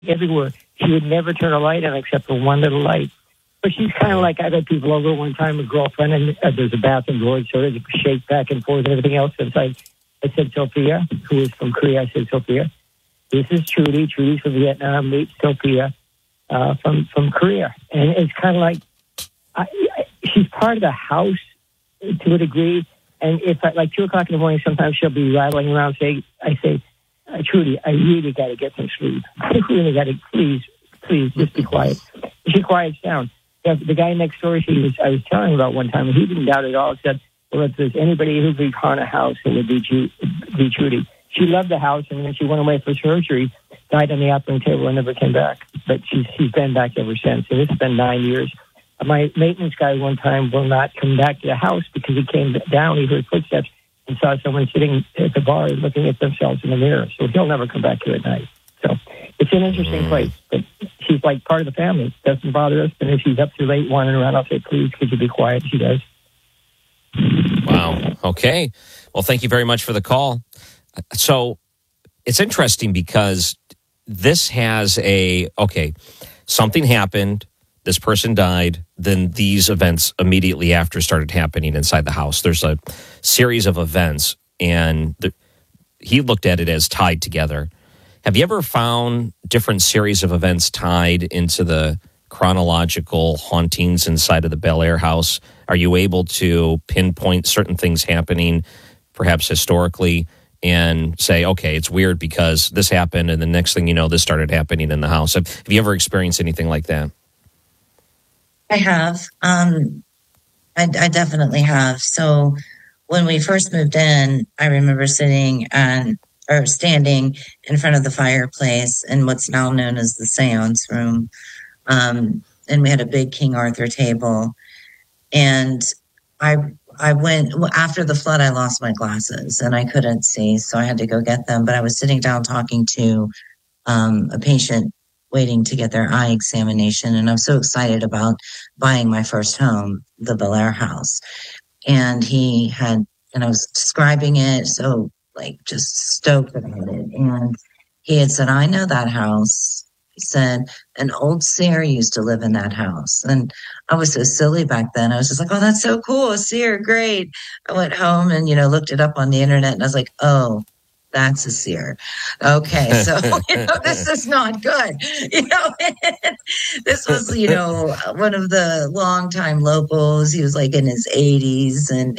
everywhere. She would never turn a light on except for one little light. But she's kind of like, I had people over one time, a girlfriend, and there's a bathroom door, so there's a shake back and forth and everything else. And so I said, Sophia, who is from Korea, I said, Sophia, this is Trudy. Trudy's from Vietnam. Meet Sophia from Korea. And it's kind of like, she's part of the house to a degree. And if at like 2 o'clock in the morning, sometimes she'll be rattling around. I say, Trudy, I really got to get some sleep. I really got to, please, just be quiet. She quiets down. The guy next door, I was telling about one time, and he didn't doubt it at all. Said, well, if there's anybody who could haunt a house, it would be Trudy. She loved the house, and when she went away for surgery, died on the operating table and never came back. But she's been back ever since, and it's been 9 years. My maintenance guy one time will not come back to the house because he came down, he heard footsteps, and saw someone sitting at the bar looking at themselves in the mirror. So he'll never come back here at night. So it's an interesting place, but she's like part of the family. Doesn't bother us. And if she's up too late wandering around, I'll say, please, could you be quiet? She does. Wow. Okay. Well, thank you very much for the call. So it's interesting because this has something happened. This person died. Then these events immediately after started happening inside the house. There's a series of events, and he looked at it as tied together. Have you ever found different series of events tied into the chronological hauntings inside of the Bel Air house? Are you able to pinpoint certain things happening, perhaps historically, and say, okay, it's weird because this happened, and the next thing you know, this started happening in the house? Have you ever experienced anything like that? I have. I definitely have. So when we first moved in, I remember standing in front of the fireplace in what's now known as the seance room. And we had a big King Arthur table. And I went, after the flood, I lost my glasses and I couldn't see. So I had to go get them. But I was sitting down talking to a patient waiting to get their eye examination. And I'm so excited about buying my first home, the Bel Air house. And I was describing it. So just stoked about it. And he had said, I know that house. He said, an old seer used to live in that house. And I was so silly back then. I was just like, oh, that's so cool. A seer, great. I went home and, looked it up on the internet and I was like, oh, that's a seer. Okay. So, this is not good. This was, one of the longtime locals. He was in his 80s and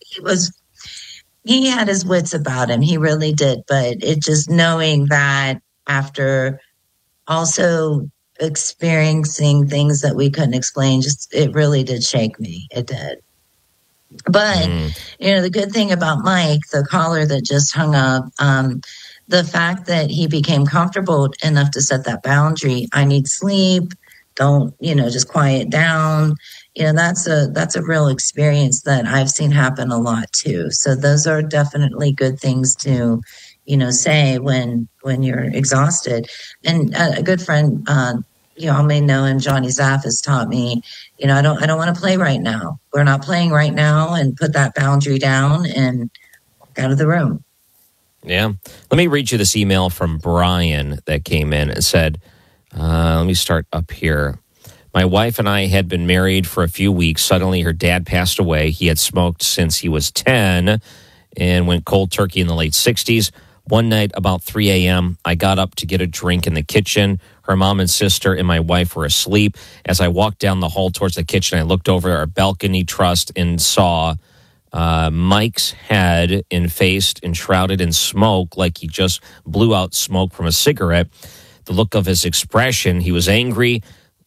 he had his wits about him. He really did. But it just knowing that after also experiencing things that we couldn't explain, it really did shake me. It did. But, the good thing about Mike, the caller that just hung up, the fact that he became comfortable enough to set that boundary, I need sleep, don't, just quiet down. That's a real experience that I've seen happen a lot too. So those are definitely good things to, say when you're exhausted. And a good friend, y'all may know him, Johnny Zaff, has taught me, I don't want to play right now. We're not playing right now, and put that boundary down and walk out of the room. Yeah. Let me read you this email from Brian that came in. It said, let me start up here. My wife and I had been married for a few weeks. Suddenly her dad passed away. He had smoked since he was 10 and went cold turkey in the late 60s. One night about 3 a.m., I got up to get a drink in the kitchen. Her mom and sister and my wife were asleep. As I walked down the hall towards the kitchen, I looked over our balcony truss and saw Mike's head enfaced and shrouded in smoke like he just blew out smoke from a cigarette. The look of his expression, he was angry.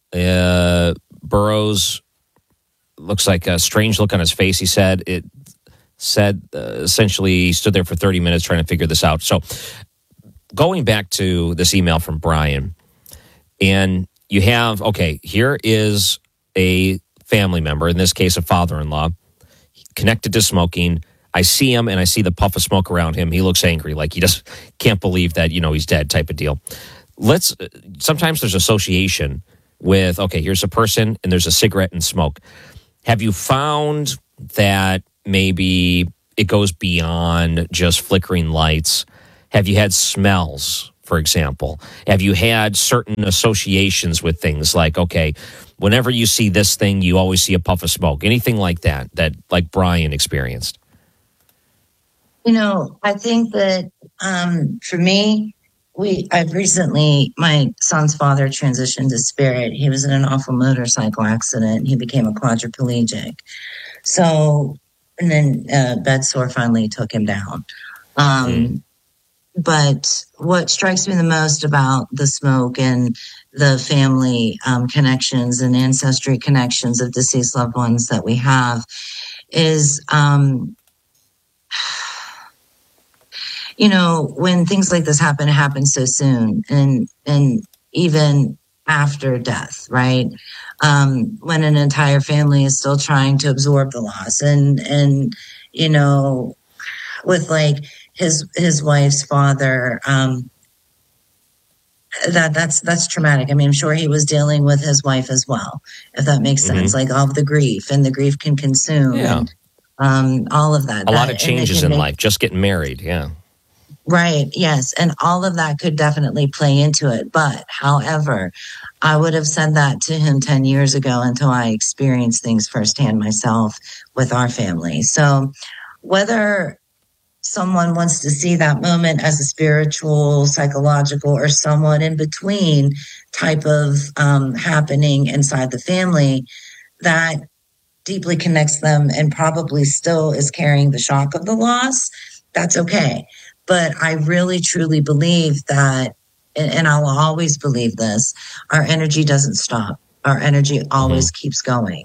Burroughs looks like a strange look on his face, he said. It said essentially he stood there for 30 minutes trying to figure this out. So going back to this email from Brian, and you have, here is a family member, in this case a father-in-law, connected to smoking. I see him and I see the puff of smoke around him. He looks angry, like he just can't believe that, he's dead type of deal. Sometimes there's association with, here's a person and there's a cigarette and smoke. Have you found that maybe it goes beyond just flickering lights? Have you had smells for example? Have you had certain associations with things like, okay, whenever you see this thing, you always see a puff of smoke, anything like that like Brian experienced? I think that for me, I've recently, my son's father transitioned to spirit. He was in an awful motorcycle accident. He became a quadriplegic. So, and then bed sore finally took him down. But what strikes me the most about the smoke and the family connections and ancestry connections of deceased loved ones that we have is, when things like this happen, it happens so soon, and even after death, right? When an entire family is still trying to absorb the loss, and with like his wife's father, that's traumatic. I mean, I'm sure he was dealing with his wife as well, if that makes sense. Like all of the grief, and the grief can consume, and all of that. A lot of changes in life, just getting married, yeah. Right. Yes. And all of that could definitely play into it. But however, I would have said that to him 10 years ago until I experienced things firsthand myself with our family. So whether someone wants to see that moment as a spiritual, psychological, or somewhat in between type of happening inside the family, that deeply connects them and probably still is carrying the shock of the loss, that's okay. But I really, truly believe that, and I will always believe this, our energy doesn't stop. Our energy always keeps going.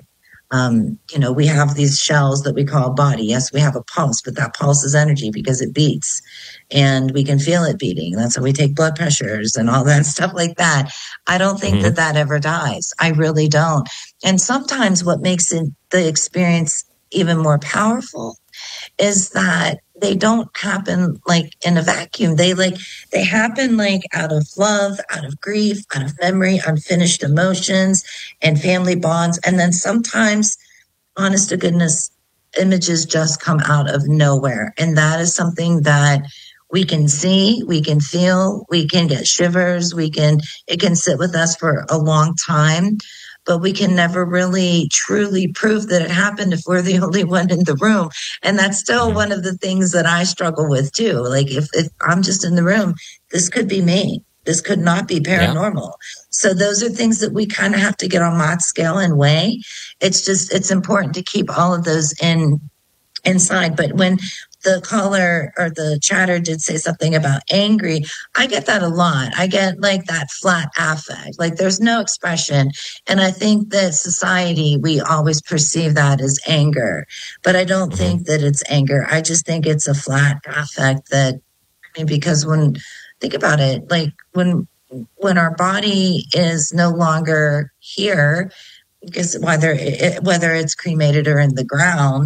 We have these shells that we call a body. Yes, we have a pulse, but that pulse is energy because it beats and we can feel it beating. That's how we take blood pressures and all that stuff like that. I don't think that ever dies. I really don't. And sometimes what makes the experience even more powerful is that they don't happen like in a vacuum. They happen like out of love, out of grief, out of memory, unfinished emotions, and family bonds. And then sometimes, honest to goodness, images just come out of nowhere. And that is something that we can see, we can feel, we can get shivers, it can sit with us for a long time. But we can never really truly prove that it happened if we're the only one in the room. And that's still one of the things that I struggle with too. Like if I'm just in the room, this could be me. This could not be paranormal. Yeah. So those are things that we kind of have to get on Mott's scale and weigh. It's important to keep all of those inside. But when the caller or the chatter did say something about angry, I get that a lot. I get like that flat affect, like there's no expression. And I think that society, we always perceive that as anger, but I don't think that it's anger. I just think it's a flat affect because think about it, like when our body is no longer here, because whether it's cremated or in the ground,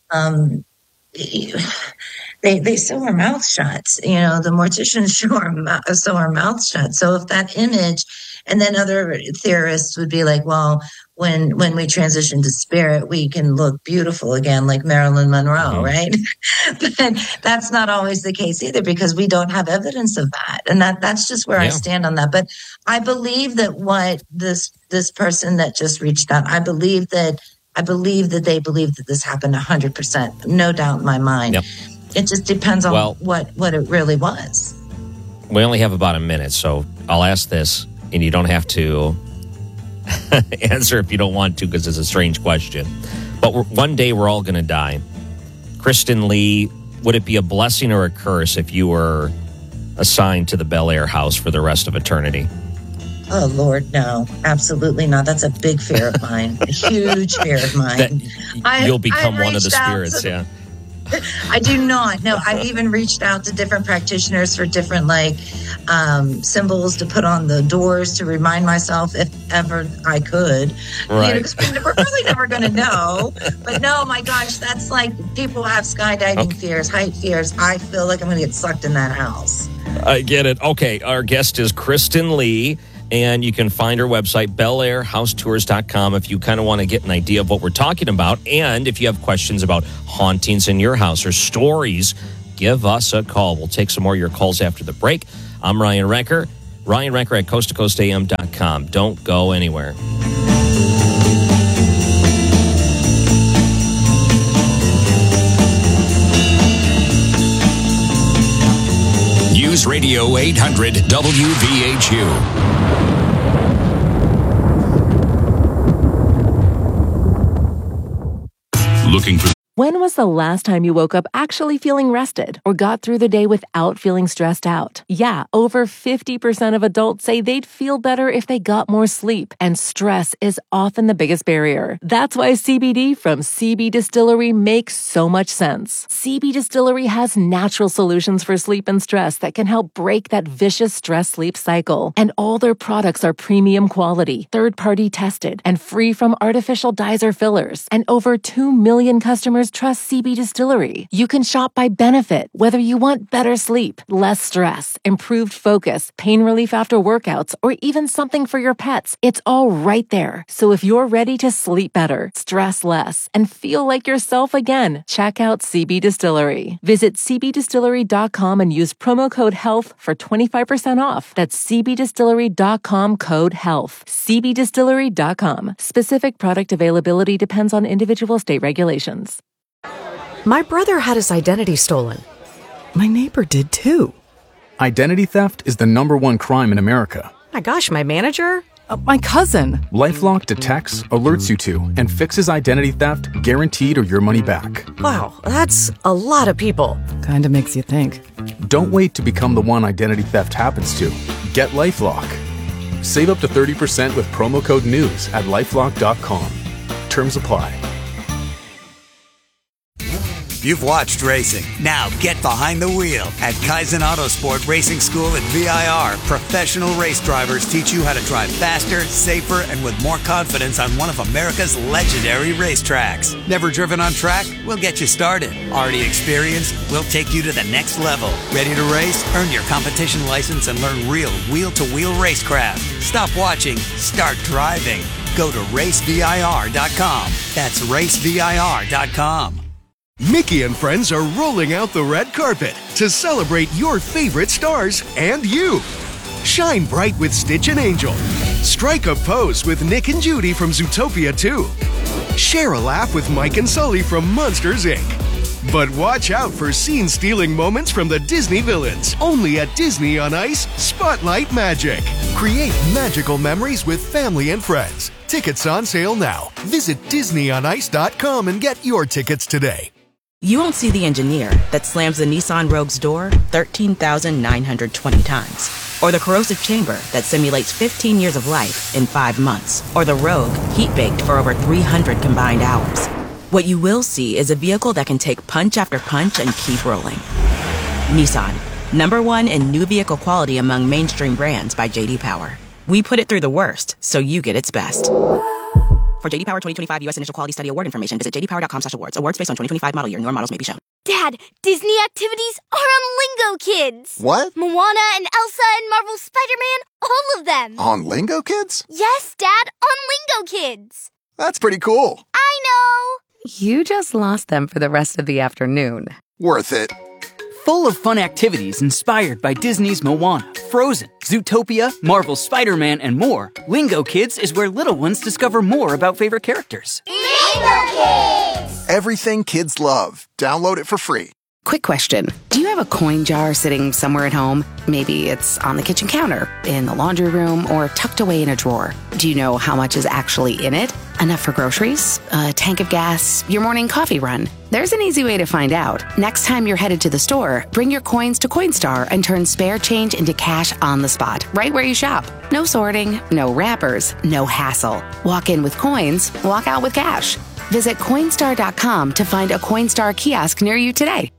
they sew our mouths shut. The morticians sew our mouths shut. So if that image, and then other theorists would be like, well, when we transition to spirit, we can look beautiful again, like Marilyn Monroe, right? But that's not always the case either, because we don't have evidence of that. And that's just where I stand on that. But I believe that what this person that just reached out, I believe that they believe that this happened 100%. No doubt in my mind. Yep. It just depends on what it really was. We only have about a minute, so I'll ask this, and you don't have to answer if you don't want to, because it's a strange question. But one day we're all going to die. Kristen Lee, would it be a blessing or a curse if you were assigned to the Bel Air house for the rest of eternity? Oh, Lord, no, absolutely not. That's a big fear of mine, a huge fear of mine. You'll become one of the spirits, yeah. I do not. No, I've even reached out to different practitioners for different symbols to put on the doors to remind myself if ever I could. Right. We're probably never going to know. But no, my gosh, that's like people have skydiving fears, height fears. I feel like I'm going to get sucked in that house. I get it. Okay, our guest is Kristen Lee. And you can find her website, BelAirHouseTours.com, if you kind of want to get an idea of what we're talking about. And if you have questions about hauntings in your house or stories give us a call. We'll take some more of your calls after the break. I'm Ryan Recker. Ryan Recker at coasttocoastam.com. Don't go anywhere. News Radio 800 WVHU. Looking for... When was the last time you woke up actually feeling rested or got through the day without feeling stressed out? Yeah, over 50% of adults say they'd feel better if they got more sleep, and stress is often the biggest barrier. That's why CBD from CB Distillery makes so much sense. CB Distillery has natural solutions for sleep and stress that can help break that vicious stress-sleep cycle. And all their products are premium quality, third-party tested, and free from artificial dyes or fillers. And over 2 million customers trust CB Distillery. You can shop by benefit, whether you want better sleep, less stress, improved focus, pain relief after workouts, or even something for your pets. It's all right there. So if you're ready to sleep better, stress less, and feel like yourself again, check out CB Distillery. Visit cbdistillery.com and use promo code HEALTH for 25% off. That's cbdistillery.com, code HEALTH. cbdistillery.com. Specific product availability depends on individual state regulations. My brother had his identity stolen. My neighbor did too. Identity theft is the #1 crime in America. My gosh, my manager? My cousin. LifeLock detects, alerts you to, and fixes identity theft guaranteed or your money back. Wow, that's a lot of people. Kinda makes you think. Don't wait to become the one identity theft happens to. Get LifeLock. Save up to 30% with promo code NEWS at lifelock.com. Terms apply. You've watched racing. Now get behind the wheel at Kaizen Autosport Racing School at VIR. Professional race drivers teach you how to drive faster, safer, and with more confidence on one of America's legendary racetracks. Never driven on track? We'll get you started. Already experienced? We'll take you to the next level. Ready to race? Earn your competition license and learn real wheel-to-wheel racecraft. Stop watching. Start driving. Go to racevir.com. That's racevir.com. Mickey and friends are rolling out the red carpet to celebrate your favorite stars and you. Shine bright with Stitch and Angel. Strike a pose with Nick and Judy from Zootopia 2. Share a laugh with Mike and Sully from Monsters, Inc. But watch out for scene-stealing moments from the Disney villains. Only at Disney on Ice, Spotlight Magic. Create magical memories with family and friends. Tickets on sale now. Visit DisneyOnIce.com and get your tickets today. You won't see the engineer that slams the Nissan Rogue's door 13,920 times. Or the corrosive chamber that simulates 15 years of life in 5 months. Or the Rogue heat-baked for over 300 combined hours. What you will see is a vehicle that can take punch after punch and keep rolling. Nissan, #1 in new vehicle quality among mainstream brands by J.D. Power. We put it through the worst, so you get its best. For J.D. Power 2025 U.S. Initial Quality Study Award information, visit jdpower.com/awards. Awards based on 2025 model year. Newer models may be shown. Dad, Disney activities are on Lingo Kids. What? Moana and Elsa and Marvel's Spider-Man, all of them. On Lingo Kids? Yes, Dad, on Lingo Kids. That's pretty cool. I know. You just lost them for the rest of the afternoon. Worth it. Full of fun activities inspired by Disney's Moana, Frozen, Zootopia, Marvel's Spider-Man, and more, Lingo Kids is where little ones discover more about favorite characters. Lingo Kids! Everything kids love. Download it for free. Quick question. Do you have a coin jar sitting somewhere at home? Maybe it's on the kitchen counter, in the laundry room, or tucked away in a drawer. Do you know how much is actually in it? Enough for groceries? A tank of gas? Your morning coffee run? There's an easy way to find out. Next time you're headed to the store, bring your coins to Coinstar and turn spare change into cash on the spot, right where you shop. No sorting, no wrappers, no hassle. Walk in with coins, walk out with cash. Visit Coinstar.com to find a Coinstar kiosk near you today.